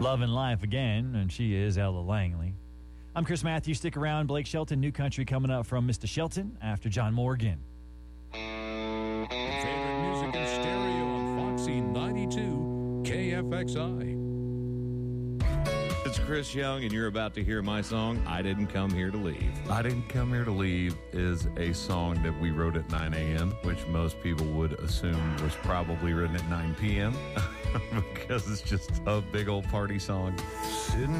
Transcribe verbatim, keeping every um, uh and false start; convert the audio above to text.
Loving Life Again, and she is Ella Langley. I'm Chris Matthews. Stick around. Blake Shelton, new country coming up from Mister Shelton after John Morgan. Favorite music in stereo on Foxy ninety-two K F X I. It's Chris Young, and you're about to hear my song, I Didn't Come Here to Leave. I Didn't Come Here to Leave is a song that we wrote at nine a.m., which most people would assume was probably written at nine p.m. because it's just a big old party song. Sitting